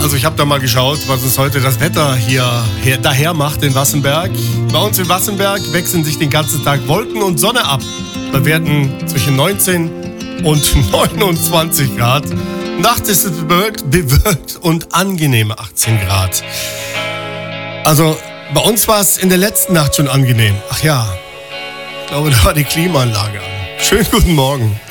Also ich habe da mal geschaut, was uns heute das Wetter daher macht in Wassenberg. Bei uns in Wassenberg wechseln sich den ganzen Tag Wolken und Sonne ab. Wir werden zwischen 19 und 29 Grad. Nachts ist es bewölkt und angenehme 18 Grad. Also bei uns war es in der letzten Nacht schon angenehm. Ach ja, ich glaube, da war die Klimaanlage an. Schönen guten Morgen.